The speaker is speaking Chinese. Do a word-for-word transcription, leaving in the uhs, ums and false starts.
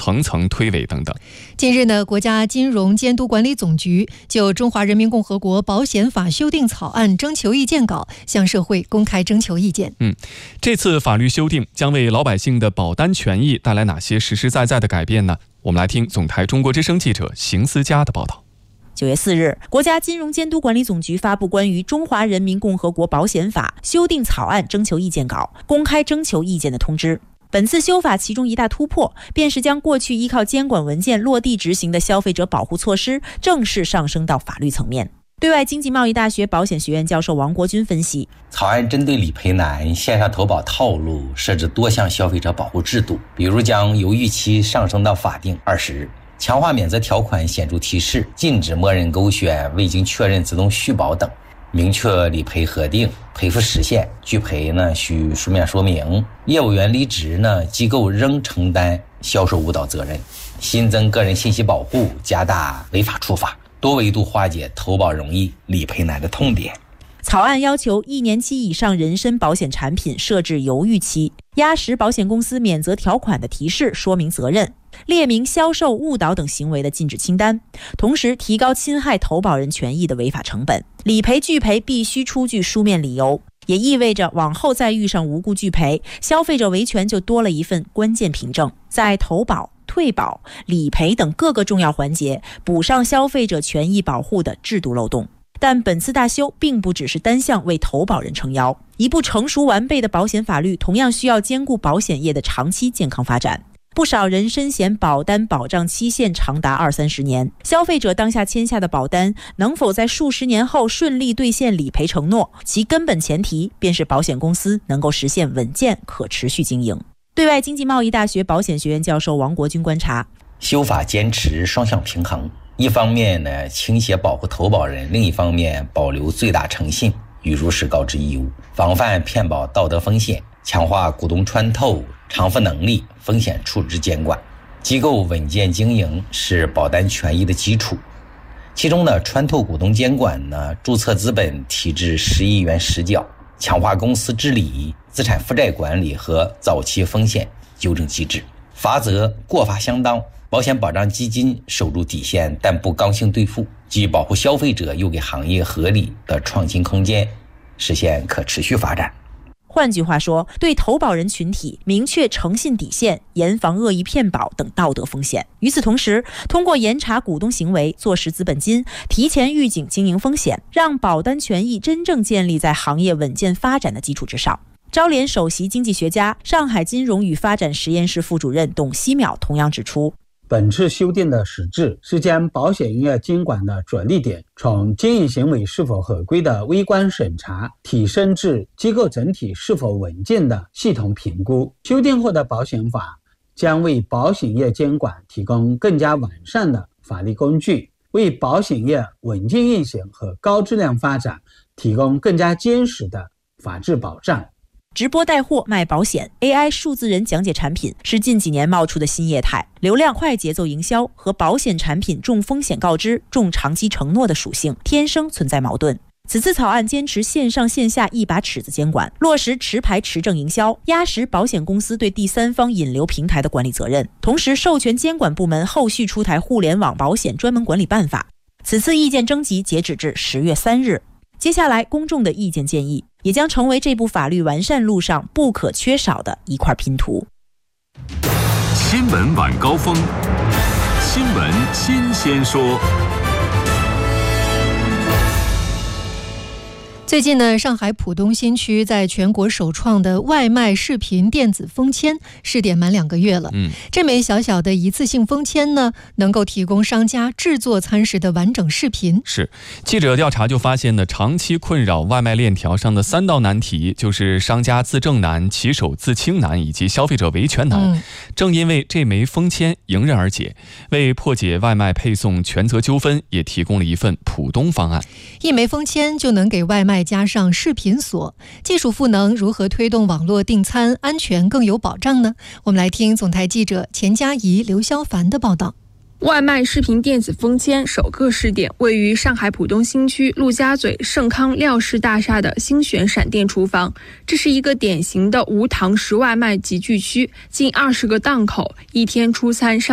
层层推诿等等。 近日呢，国家金融监督管理总局就《中华人民共和国保险法》修订草案征求意见稿向社会公开征求意见。 嗯，这次法律修订将为老百姓的保单权益带来哪些实实在在的改变呢？我们来听总台中国之声记者邢思佳的报道。 九月四日，国家金融监督管理总局发布关于《中华人民共和国保险法》修订草案征求意见稿，公开征求意见的通知。本次修法其中一大突破，便是将过去依靠监管文件落地执行的消费者保护措施正式上升到法律层面。对外经济贸易大学保险学院教授王国军分析， 草案针对理赔难、线上投保套路设置多项消费者保护制度，比如将犹豫期上升到法定二十日，强化免责条款显著提示，禁止默认勾选、未经确认自动续保等，明确理赔核定、赔付时限，拒赔呢需书面说明，业务员离职呢，机构仍承担销售误导责任，新增个人信息保护，加大违法处罚，多维度化解投保容易、理赔难的痛点。 草案要求一年期以上人身保险产品设置犹豫期，压实保险公司免责条款的提示说明责任，列明销售误导等行为的禁止清单，同时提高侵害投保人权益的违法成本。理赔拒赔必须出具书面理由，也意味着往后再遇上无故拒赔，消费者维权就多了一份关键凭证，在投保、退保、理赔等各个重要环节补上消费者权益保护的制度漏洞。但本次大修并不只是单向为投保人撑腰，一部成熟完备的保险法律同样需要兼顾保险业的长期健康发展。不少人身险保单保障期限长达二三十年，消费者当下签下的保单能否在数十年后顺利兑现理赔承诺，其根本前提便是保险公司能够实现稳健可持续经营。对外经济贸易大学保险学院教授王国军观察， 修法坚持双向平衡，一方面呢倾斜保护投保人，另一方面保留最大诚信与如实告知义务，防范骗保道德风险，强化股东穿透、偿付能力、风险处置监管，机构稳健经营是保单权益的基础。其中呢，穿透股东监管呢，注册资本提至十亿元实缴，强化公司治理、资产负债管理和早期风险纠正机制，罚则过罚相当。保险保障基金守住底线，但不刚性兑付，既保护消费者，又给行业合理的创新空间，实现可持续发展。 换句话说，对投保人群体明确诚信底线，严防恶意骗保等道德风险。与此同时，通过严查股东行为，坐实资本金，提前预警经营风险，让保单权益真正建立在行业稳健发展的基础之上。招联首席经济学家、上海金融与发展实验室副主任董希淼同样指出， 本次修订的实质是将保险业监管的着力点从经营行为是否合规的微观审查提升至机构整体是否稳健的系统评估。修订后的保险法将为保险业监管提供更加完善的法律工具，为保险业稳健运行和高质量发展提供更加坚实的法治保障。 直播带货卖保险 A I 数字人讲解产品是近几年冒出的新业态，流量快节奏营销和保险产品重风险告知、重长期承诺的属性天生存在矛盾。此次草案坚持线上线下一把尺子监管，落实持牌持证营销，压实保险公司对第三方引流平台的管理责任，同时授权监管部门后续出台互联网保险专门管理办法。此次意见征集截止至十月三日，接下来公众的意见建议也将成为这部法律完善路上不可缺少的一块拼图。 新闻晚高峰，新闻新鲜说。 最近呢，上海浦东新区在全国首创的外卖视频电子封签试点满两个月了。嗯，这枚小小的一次性封签呢，能够提供商家制作餐食的完整视频。 是，记者调查就发现呢，长期困扰外卖链条上的三道难题，就是商家自证难、骑手自清难以及消费者维权难。嗯、正因为这枚封签迎刃而解，为破解外卖配送权责纠纷，也提供了一份浦东方案。 一枚封签就能给外卖加上视频锁，技术赋能如何推动网络订餐安全更有保障呢？我们来听总台记者钱佳怡、刘肖凡的报道。 外卖视频电子封签首个试点位于上海浦东新区陆家嘴盛康廖氏大厦的星选闪电厨房，这是一个典型的无堂食外卖集聚区，近二十个档口，一天出餐上